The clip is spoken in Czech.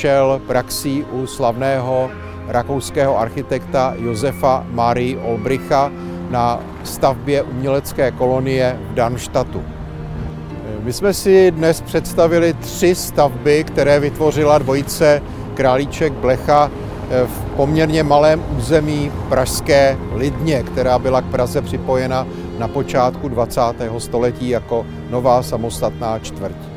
prošel praxí u slavného rakouského architekta Josefa Marii Olbricha na stavbě umělecké kolonie v Darmstadtu. My jsme si dnes představili 3 stavby, které vytvořila dvojice Králíček-Blecha v poměrně malém území pražské Lidně, která byla k Praze připojena na počátku 20. století jako nová samostatná čtvrť.